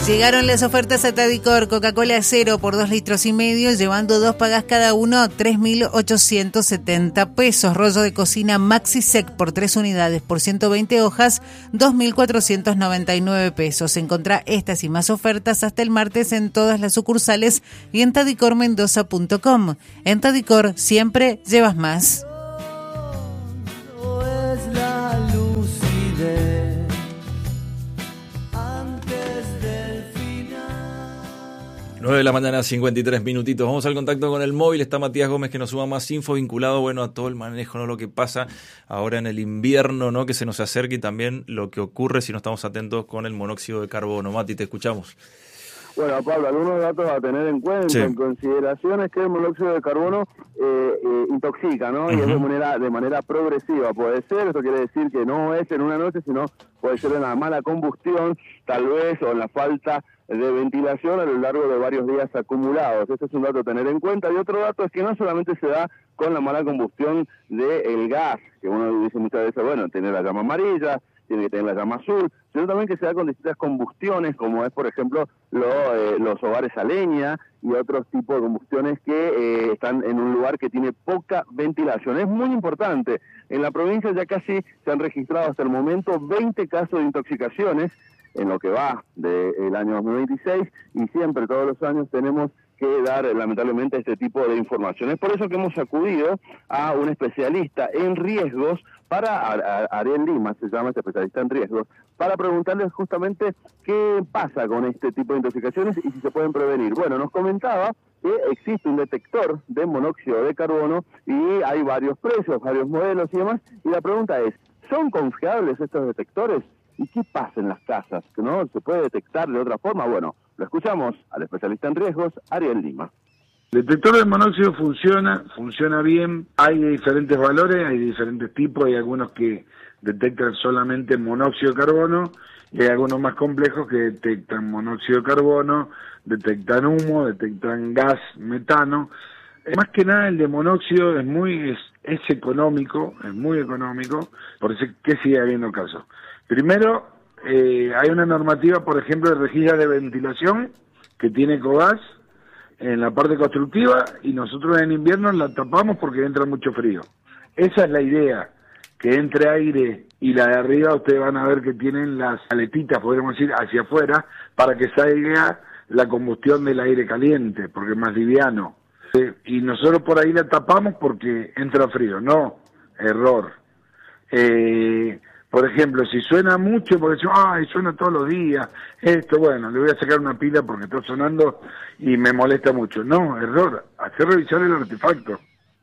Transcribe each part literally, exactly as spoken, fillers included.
Llegaron las ofertas a Tadicor, Coca-Cola cero por dos litros y medio, llevando dos pagas cada uno, tres mil ochocientos setenta pesos. Rollo de cocina Maxi-Sec por tres unidades por ciento veinte hojas, dos mil cuatrocientos noventa y nueve pesos. Encontrá estas y más ofertas hasta el martes en todas las sucursales y en tadicor mendoza punto com. En Tadicor siempre llevas más. nueve de la mañana, cincuenta y tres minutitos. Vamos al contacto con el móvil. Está Matías Gómez que nos suma más info vinculado, bueno, a todo el manejo, ¿no? Lo que pasa ahora en el invierno, ¿no? Que se nos acerca y también lo que ocurre si no estamos atentos con el monóxido de carbono. Mati, te escuchamos. Bueno, Pablo, algunos datos a tener en cuenta, sí. En consideración es que el monóxido de carbono eh, eh, intoxica, ¿no? Uh-huh. Y es de manera, de manera progresiva, puede ser, eso quiere decir que no es en una noche, sino puede ser en la mala combustión, tal vez, o en la falta de ventilación a lo largo de varios días acumulados. Este es un dato a tener en cuenta. Y otro dato es que no solamente se da con la mala combustión del gas, que uno dice muchas veces, bueno, tiene la llama amarilla, tiene que tener la llama azul, sino también que se da con distintas combustiones, como es, por ejemplo, lo, eh, los hogares a leña y otros tipos de combustiones que eh, están en un lugar que tiene poca ventilación. Es muy importante. En la provincia ya casi se han registrado hasta el momento veinte casos de intoxicaciones en lo que va del año dos mil veintiséis, y siempre, todos los años, tenemos que dar, lamentablemente, este tipo de información. Es por eso que hemos acudido a un especialista en riesgos, para a, a, Ariel Lima, se llama este especialista en riesgos, para preguntarles justamente qué pasa con este tipo de intoxicaciones y si se pueden prevenir. Bueno, nos comentaba que existe un detector de monóxido de carbono y hay varios precios, varios modelos y demás, y la pregunta es, ¿son confiables estos detectores? ¿Y qué pasa en las casas? ¿No? ¿Se puede detectar de otra forma? Bueno, lo escuchamos al especialista en riesgos, Ariel Lima. El detector de monóxido funciona, funciona bien, hay diferentes valores, hay diferentes tipos, hay algunos que detectan solamente monóxido de carbono, y hay algunos más complejos que detectan monóxido de carbono, detectan humo, detectan gas, metano. Más que nada el de monóxido es muy es, es económico, es muy económico, por eso que sigue habiendo casos. Primero, eh, hay una normativa, por ejemplo, de rejillas de ventilación que tiene Ecogas en la parte constructiva, y nosotros en invierno la tapamos porque entra mucho frío. Esa es la idea, que entre aire, y la de arriba ustedes van a ver que tienen las aletitas, podríamos decir, hacia afuera, para que salga la combustión del aire caliente, porque es más liviano. Eh, y nosotros por ahí la tapamos porque entra frío. No, error. Eh... Por ejemplo, si suena mucho, porque decimos, ay, suena todos los días, esto, bueno, le voy a sacar una pila porque está sonando y me molesta mucho. No, error, hacer revisar el artefacto.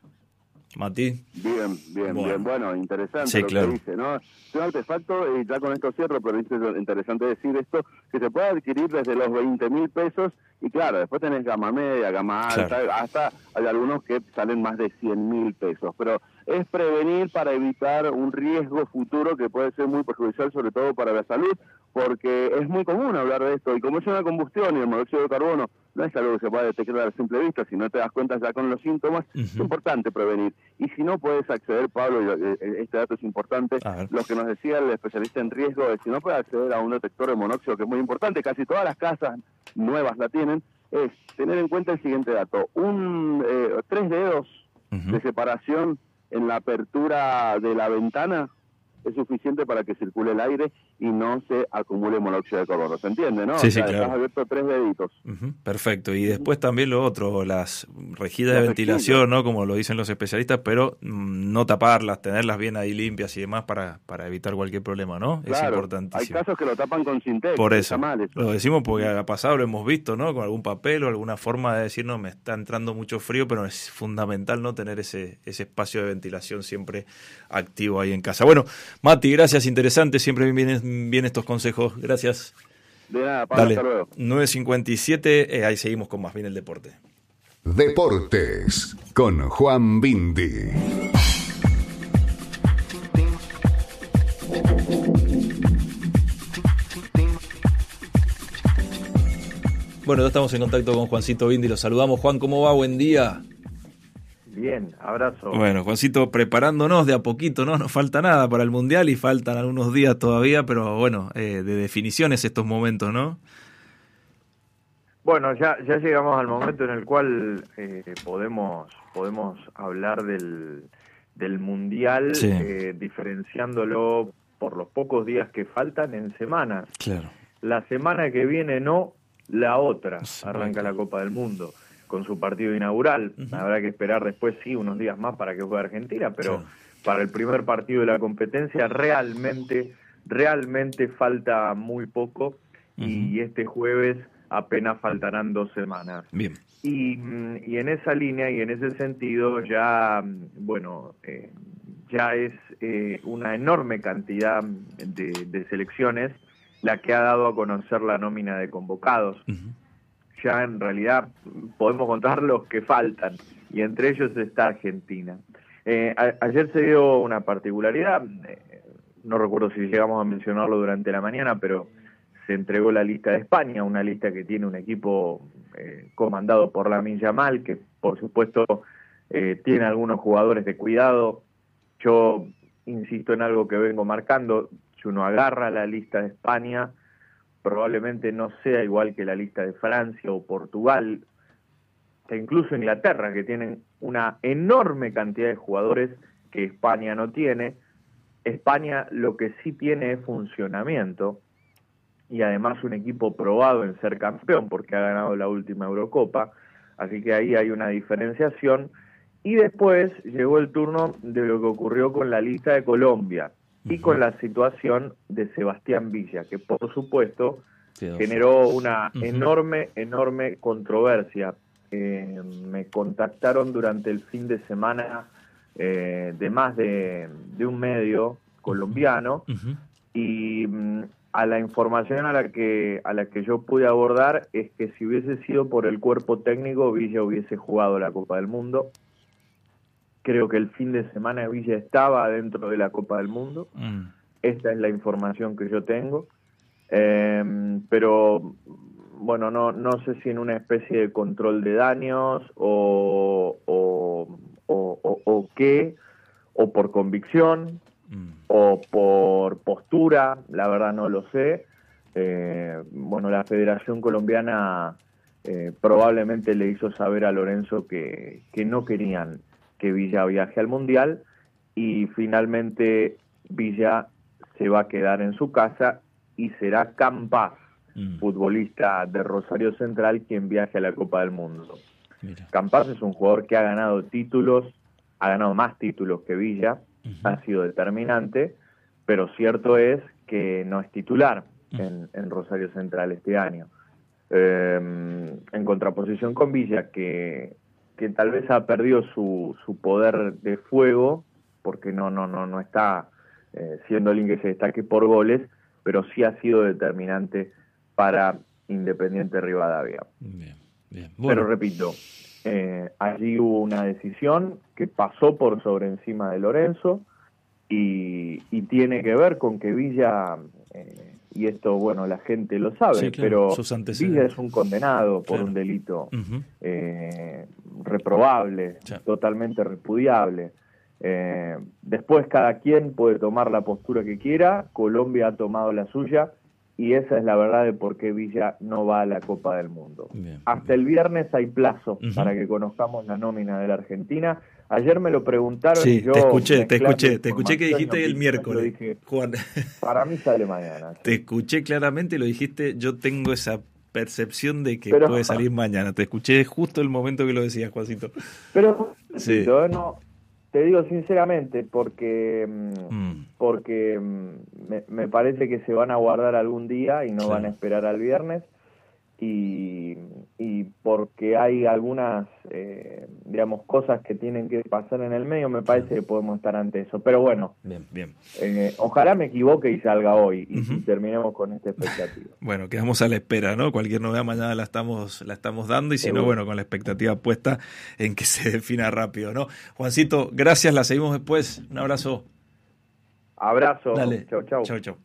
Mati. Bien, bien, bueno. bien, bueno, interesante sí, lo claro. que dice, ¿no? Es un artefacto, y ya con esto cierro, pero es interesante decir esto, que se puede adquirir desde los veinte mil pesos, y claro, después tenés gama media, gama alta, claro. Hasta hay algunos que salen más de cien mil pesos, pero es prevenir para evitar un riesgo futuro que puede ser muy perjudicial, sobre todo para la salud, porque es muy común hablar de esto, y como es una combustión y el monóxido de carbono no es algo que se pueda detectar a simple vista, si no te das cuenta ya con los síntomas, uh-huh. Es importante prevenir. Y si no puedes acceder, Pablo, y este dato es importante, lo que nos decía el especialista en riesgo es si no puedes acceder a un detector de monóxido, que es muy importante, casi todas las casas nuevas la tienen, es tener en cuenta el siguiente dato, un eh, tres dedos uh-huh. de separación en la apertura de la ventana es suficiente para que circule el aire y no se acumule monóxido de carbono. ¿Se entiende, no? Sí, o sea, sí, claro. Estás abierto tres deditos. Uh-huh, perfecto. Y después también lo otro, las rejillas de ventilación, ¿no? Como lo dicen los especialistas, pero mmm, no taparlas, tenerlas bien ahí limpias y demás para, para evitar cualquier problema, ¿no? Claro, es importantísimo. Hay casos que lo tapan con Sintex. Por eso. Mal, eso. Lo decimos porque ha pasado, lo hemos visto, ¿no? Con algún papel o alguna forma de decir, no, me está entrando mucho frío, pero es fundamental, ¿no? Tener ese, ese espacio de ventilación siempre activo ahí en casa. Bueno, Mati, gracias, interesante, siempre vienen bien estos consejos. Gracias. De nada, Pablo, Dale. Hasta luego. nueve cincuenta y siete, eh, ahí seguimos con más bien el deporte. Deportes con Juan Bindi. Bueno, ya estamos en contacto con Juancito Bindi, lo saludamos. Juan, ¿cómo va? Buen día. Bien, abrazo. Bueno, Juancito, preparándonos de a poquito, ¿no? Nos falta nada para el Mundial y faltan algunos días todavía, pero bueno, eh, de definiciones estos momentos, ¿no? Bueno, ya, ya llegamos al momento en el cual eh, podemos, podemos hablar del, del Mundial, sí. eh, diferenciándolo por los pocos días que faltan en semanas. Claro. La semana que viene no, la otra, Sí, arranca claro. la Copa del Mundo con su partido inaugural. Uh-huh. Habrá que esperar después, sí, unos días más para que juegue Argentina, pero claro. para el primer partido de la competencia realmente, realmente falta muy poco. Uh-huh. Y este jueves apenas faltarán dos semanas. Bien. Y, y en esa línea y en ese sentido ya, bueno, eh, ya es eh, una enorme cantidad de, de selecciones la que ha dado a conocer la nómina de convocados. Uh-huh. Ya en realidad podemos contar los que faltan, y entre ellos está Argentina. Eh, a, ayer se dio una particularidad, eh, no recuerdo si llegamos a mencionarlo durante la mañana, pero se entregó la lista de España, una lista que tiene un equipo eh, comandado por Lamine Yamal, que por supuesto eh, tiene algunos jugadores de cuidado. Yo insisto en algo que vengo marcando: si uno agarra la lista de España, probablemente no sea igual que la lista de Francia o Portugal, e incluso Inglaterra, que tienen una enorme cantidad de jugadores que España no tiene. España lo que sí tiene es funcionamiento, y además un equipo probado en ser campeón, porque ha ganado la última Eurocopa, así que ahí hay una diferenciación. Y después llegó el turno de lo que ocurrió con la lista de Colombia y con la situación de Sebastián Villa, que por supuesto generó una uh-huh. enorme, enorme controversia. Eh, me contactaron durante el fin de semana eh, de más de, de un medio colombiano uh-huh. y mm, a la información a la que a la que yo pude abordar es que si hubiese sido por el cuerpo técnico, Villa hubiese jugado la Copa del Mundo. Creo que el fin de semana Villa estaba dentro de la Copa del Mundo. Mm. Esta es la información que yo tengo. Eh, pero, bueno, no no sé si en una especie de control de daños o, o, o, o, o qué, o por convicción, mm. o por postura, la verdad no lo sé. Eh, bueno, la Federación Colombiana eh, probablemente le hizo saber a Lorenzo que, que no querían que Villa viaje al Mundial, y finalmente Villa se va a quedar en su casa y será Campas, mm. futbolista de Rosario Central, quien viaje a la Copa del Mundo. Mira. Campas es un jugador que ha ganado títulos, ha ganado más títulos que Villa, uh-huh. ha sido determinante, pero cierto es que no es titular uh-huh. en, en Rosario Central este año. Eh, en contraposición con Villa, que que tal vez ha perdido su, su poder de fuego, porque no no no no está eh, siendo alguien que se destaque por goles, pero sí ha sido determinante para Independiente Rivadavia. Bien, bien. Bueno. Pero repito, eh, allí hubo una decisión que pasó por sobre encima de Lorenzo, y, y tiene que ver con que Villa, eh, y esto, bueno, la gente lo sabe, sí, claro, pero Villa es un condenado por claro. un delito uh-huh. eh, reprobable, sí. totalmente repudiable. Eh, después cada quien puede tomar la postura que quiera. Colombia ha tomado la suya, y esa es la verdad de por qué Villa no va a la Copa del Mundo. Bien, Hasta bien. el viernes hay plazo uh-huh. para que conozcamos la nómina de la Argentina. Ayer me lo preguntaron sí, y yo... te escuché, te escuché, te escuché que dijiste el miércoles, dije, Juan. Para mí sale mañana. Sí. Te escuché claramente, lo dijiste, yo tengo esa percepción de que pero, puede salir mañana. Te escuché justo el momento que lo decías, Juancito. Pero, sí. yo no, te digo sinceramente, porque mm. porque me, me parece que se van a guardar algún día y no sí. van a esperar al viernes. Y, y porque hay algunas, eh, digamos, cosas que tienen que pasar en el medio, me parece que podemos estar ante eso. Pero bueno, bien, bien. Eh, ojalá me equivoque y salga hoy, y, uh-huh. y terminemos con esta expectativa. Bueno, quedamos a la espera, ¿no? Cualquier novedad mañana la estamos la estamos dando, y si Seguro. no, bueno, con la expectativa puesta en que se defina rápido, ¿no? Juancito, gracias, la seguimos después. Un abrazo. Abrazo. Dale. Chau, chau. Chau, chau.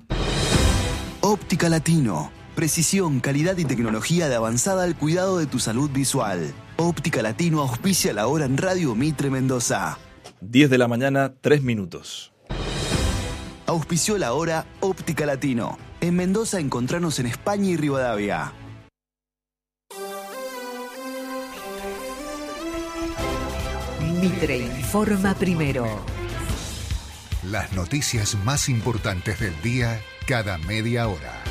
Óptica Latino. Precisión, calidad y tecnología de avanzada al cuidado de tu salud visual. Óptica Latino auspicia la hora en Radio Mitre Mendoza. diez de la mañana, tres minutos. Auspició la hora Óptica Latino. En Mendoza encontranos en España y Rivadavia. Mitre informa primero. Las noticias más importantes del día cada media hora.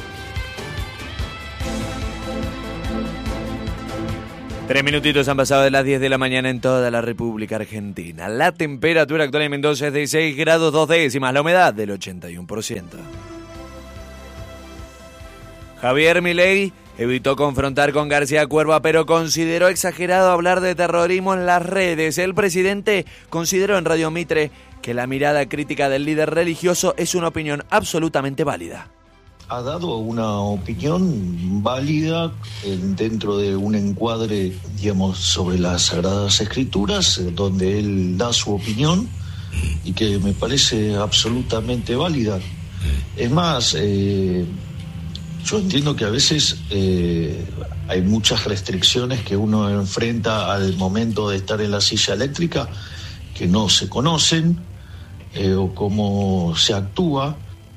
Tres minutitos han pasado de las diez de la mañana en toda la República Argentina. La temperatura actual en Mendoza es de seis grados dos décimas, la humedad del ochenta y uno por ciento. Javier Milei evitó confrontar con García Cuerva, pero consideró exagerado hablar de terrorismo en las redes. El presidente consideró en Radio Mitre que la mirada crítica del líder religioso es una opinión absolutamente válida. Ha dado una opinión válida dentro de un encuadre, digamos, sobre las Sagradas Escrituras, donde él da su opinión y que me parece absolutamente válida. Es más, eh, yo entiendo que a veces eh, hay muchas restricciones que uno enfrenta al momento de estar en la silla eléctrica que no se conocen eh, o cómo se actúa.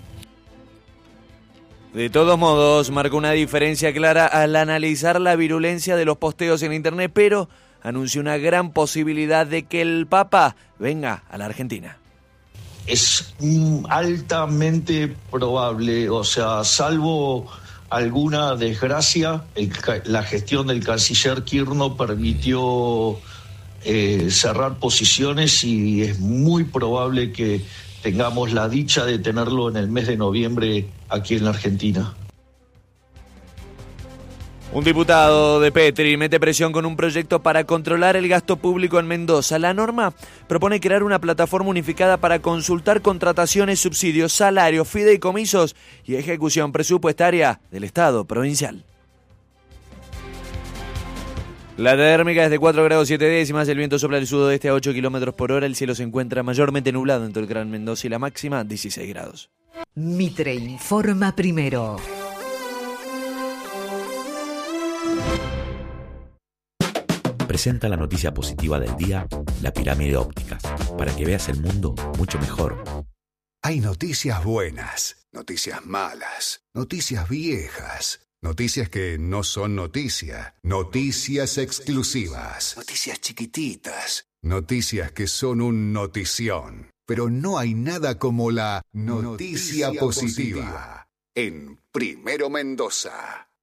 De todos modos, marcó una diferencia clara al analizar la virulencia de los posteos en internet, pero anunció una gran posibilidad de que el Papa venga a la Argentina. Es mm, altamente probable, o sea, salvo alguna desgracia, el, la gestión del canciller Kirchner permitió eh, cerrar posiciones y es muy probable que tengamos la dicha de tenerlo en el mes de noviembre aquí en la Argentina. Un diputado de Petri mete presión con un proyecto para controlar el gasto público en Mendoza. La norma propone crear una plataforma unificada para consultar contrataciones, subsidios, salarios, fideicomisos y ejecución presupuestaria del Estado provincial. La térmica es de cuatro grados siete décimas, el viento sopla del sudoeste a ocho kilómetros por hora, el cielo se encuentra mayormente nublado en todo el Gran Mendoza y la máxima dieciséis grados. Mitre informa primero. Presenta la noticia positiva del día, la pirámide óptica, para que veas el mundo mucho mejor. Hay noticias buenas, noticias malas, noticias viejas. Noticias que no son noticia, noticias exclusivas, noticias chiquititas, noticias que son un notición. Pero no hay nada como la noticia, noticia positiva. positiva en Primero Mendoza.